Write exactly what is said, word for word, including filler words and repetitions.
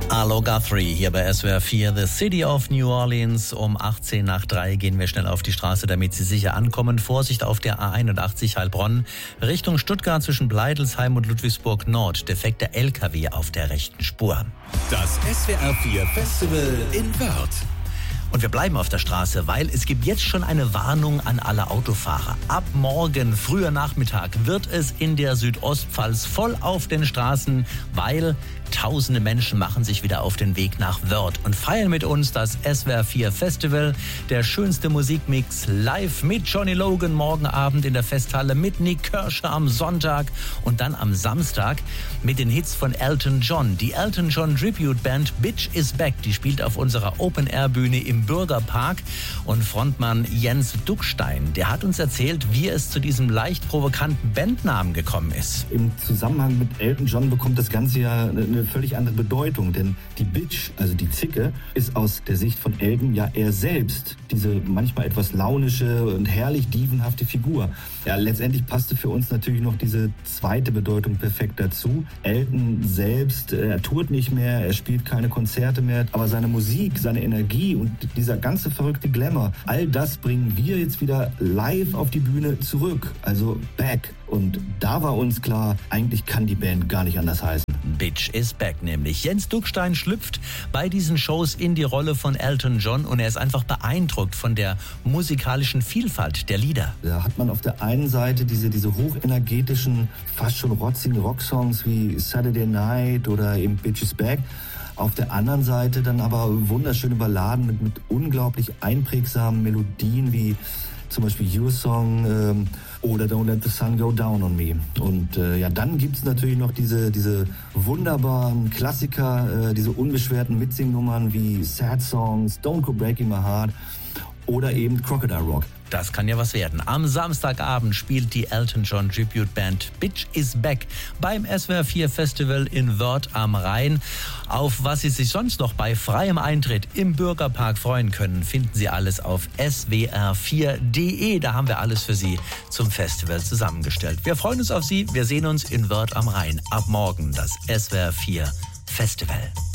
Arlo Guthrie hier bei S W R vier, The City of New Orleans. Um achtzehn nach drei gehen wir schnell auf die Straße, damit Sie sicher ankommen. Vorsicht auf der A einundachtzig Heilbronn Richtung Stuttgart zwischen Bleidelsheim und Ludwigsburg Nord. Defekter L K W auf der rechten Spur. Das S W R vier Festival in Wörth. Und wir bleiben auf der Straße, weil es gibt jetzt schon eine Warnung an alle Autofahrer. Ab morgen, früher Nachmittag, wird es in der Südostpfalz voll auf den Straßen, weil tausende Menschen machen sich wieder auf den Weg nach Wörth und feiern mit uns das S W R vier Festival. Der schönste Musikmix live mit Johnny Logan morgen Abend in der Festhalle, mit Nick Kershaw am Sonntag und dann am Samstag mit den Hits von Elton John. Die Elton John Tribute Band Bitch is Back, die spielt auf unserer Open-Air-Bühne im Bürgerpark. Und Frontmann Jens Duckstein, der hat uns erzählt, wie es zu diesem leicht provokanten Bandnamen gekommen ist. Im Zusammenhang mit Elton John bekommt das Ganze ja eine völlig andere Bedeutung, denn die Bitch, also die Zicke, ist aus der Sicht von Elton ja er selbst diese manchmal etwas launische und herrlich dievenhafte Figur. Ja, letztendlich passte für uns natürlich noch diese zweite Bedeutung perfekt dazu. Elton selbst, er tourt nicht mehr, er spielt keine Konzerte mehr, aber seine Musik, seine Energie und dieser ganze verrückte Glamour, all das bringen wir jetzt wieder live auf die Bühne zurück, also back. Und da war uns klar, eigentlich kann die Band gar nicht anders heißen. Bitch is Back nämlich. Jens Duckstein schlüpft bei diesen Shows in die Rolle von Elton John und er ist einfach beeindruckt von der musikalischen Vielfalt der Lieder. Da hat man auf der einen Seite diese, diese hochenergetischen, fast schon rotzigen Rocksongs wie Saturday Night oder eben Bitch is Back. Auf der anderen Seite dann aber wunderschöne Balladen mit, mit unglaublich einprägsamen Melodien wie zum Beispiel Your Song ähm, oder Don't Let the Sun Go Down on Me. Und äh, ja, dann gibt's natürlich noch diese, diese wunderbaren Klassiker, äh, diese unbeschwerten Mitsingnummern wie Sad Songs, Don't Go Breaking My Heart oder eben Crocodile Rock. Das kann ja was werden. Am Samstagabend spielt die Elton John Tribute Band Bitch is Back beim S W R vier Festival in Wörth am Rhein. Auf was Sie sich sonst noch bei freiem Eintritt im Bürgerpark freuen können, finden Sie alles auf S W R vier Punkt de. Da haben wir alles für Sie zum Festival zusammengestellt. Wir freuen uns auf Sie. Wir sehen uns in Wörth am Rhein. Ab morgen das S W R vier Festival.